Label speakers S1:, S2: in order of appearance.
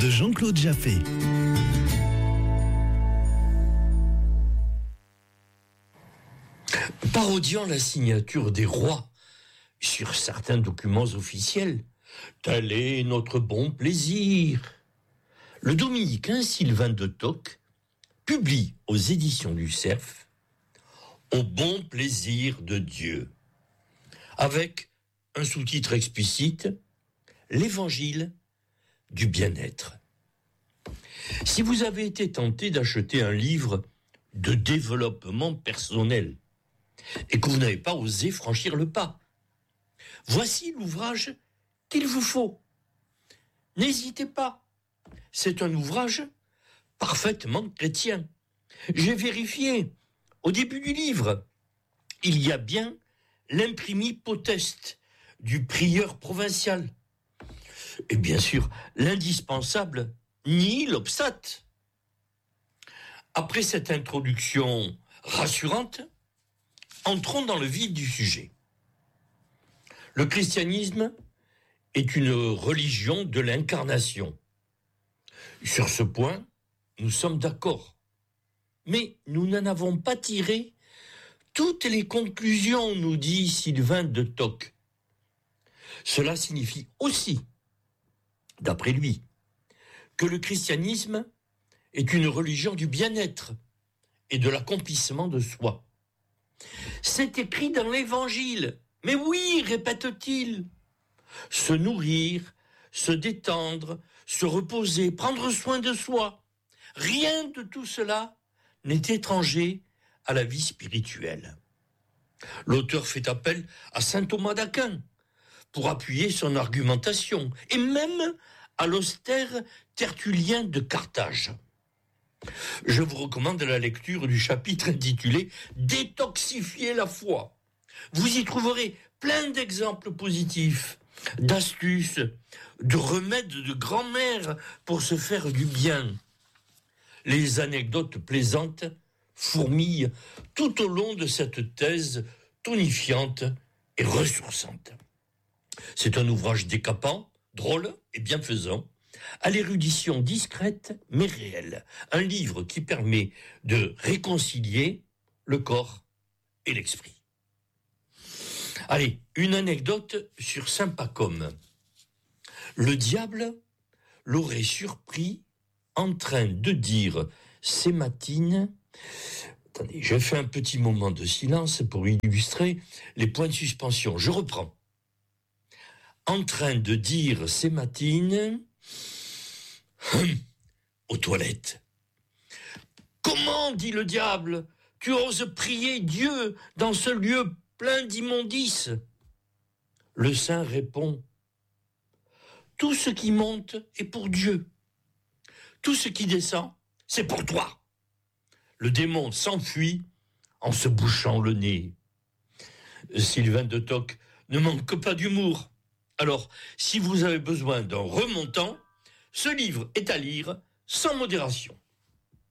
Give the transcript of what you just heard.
S1: de Jean-Claude Jaffé.
S2: Parodiant la signature des rois sur certains documents officiels, tel est notre bon plaisir. Le dominicain Sylvain de Toc publie aux éditions du Cerf Au bon plaisir de Dieu, avec un sous-titre explicite, l'Évangile du bien-être. Si vous avez été tenté d'acheter un livre de développement personnel et que vous n'avez pas osé franchir le pas, voici l'ouvrage qu'il vous faut. N'hésitez pas, c'est un ouvrage parfaitement chrétien. J'ai vérifié, au début du livre, il y a bien l'imprimé poteste du prieur provincial. Et bien sûr, l'indispensable nihil obstat. Après cette introduction rassurante, entrons dans le vif du sujet. Le christianisme est une religion de l'incarnation. Sur ce point, nous sommes d'accord. Mais nous n'en avons pas tiré toutes les conclusions, nous dit Sylvain de Toc. Cela signifie aussi, d'après lui, que le christianisme est une religion du bien-être et de l'accomplissement de soi. C'est écrit dans l'Évangile. Mais oui, répète-t-il, se nourrir, se détendre, se reposer, prendre soin de soi. Rien de tout cela n'est étranger à la vie spirituelle. L'auteur fait appel à saint Thomas d'Aquin pour appuyer son argumentation, et même à l'austère Tertullien de Carthage. Je vous recommande la lecture du chapitre intitulé « Détoxifier la foi ». Vous y trouverez plein d'exemples positifs, d'astuces, de remèdes de grand-mère pour se faire du bien. Les anecdotes plaisantes fourmillent tout au long de cette thèse tonifiante et ressourçante. C'est un ouvrage décapant, drôle et bienfaisant, à l'érudition discrète mais réelle. Un livre qui permet de réconcilier le corps et l'esprit. Allez, une anecdote sur saint Pacôme. Le diable l'aurait surpris en train de dire ces matines... Attendez, je fais un petit moment de silence pour illustrer les points de suspension. Je reprends. En train de dire ces matines... aux toilettes. Comment, dit le diable, tu oses prier Dieu dans ce lieu plein d'immondices? Le saint répond, tout ce qui monte est pour Dieu. Tout ce qui descend, c'est pour toi. Le démon s'enfuit en se bouchant le nez. Sylvain de Toc ne manque pas d'humour. Alors, si vous avez besoin d'un remontant, ce livre est à lire sans modération.